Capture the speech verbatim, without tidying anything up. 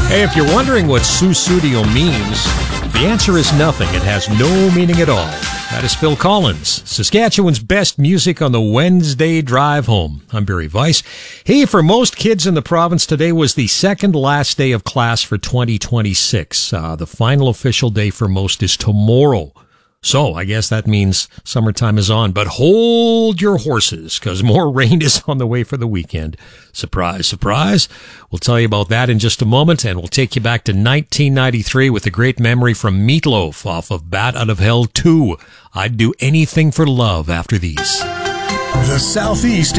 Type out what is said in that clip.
Hey, if you're wondering what Sussudio means, the answer is nothing. It has no meaning at all. That is Phil Collins, Saskatchewan's best music on the Wednesday drive home. I'm Barry Weiss. Hey, for most kids in the province, today was the second last day of class for twenty twenty-six. Uh, the final official day for most is tomorrow. So I guess that means summertime is on, but hold your horses because more rain is on the way for the weekend. Surprise, surprise. We'll tell you about that in just a moment, and we'll take you back to nineteen ninety-three with a great memory from Meatloaf off of Bat Out of Hell two. I'd do anything for love after these. The Southeast